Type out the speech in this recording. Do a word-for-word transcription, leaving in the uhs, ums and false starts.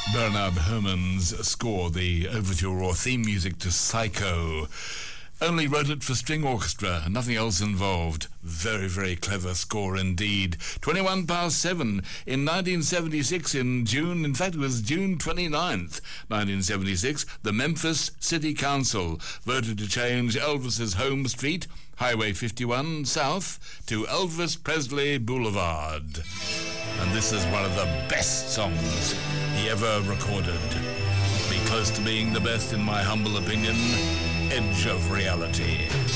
Bernard Herrmann's score, the overture or theme music to Psycho. Only wrote it for string orchestra, nothing else involved. Very, very clever score indeed. twenty-one past seven in nineteen seventy-six, in June, in fact it was June twenty-ninth, nineteen seventy-six, the Memphis City Council voted to change Elvis's home street, Highway fifty-one, south, to Elvis Presley Boulevard. And this is one of the best songs he ever recorded. Be close to being the best, in my humble opinion. Edge of Reality.